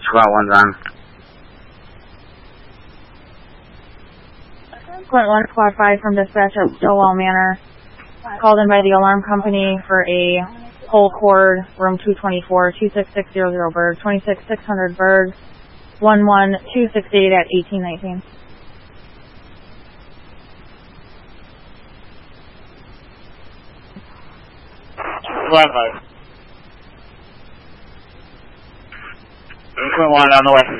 Squad 1's on. Squad 1, Squad 5 from dispatch at Stillwell Manor. Called in by the alarm company for a whole cord, room 224, 26600 Bird, 26600 Bird, 11268 at 1819. Squad 5. Squad 1 on the west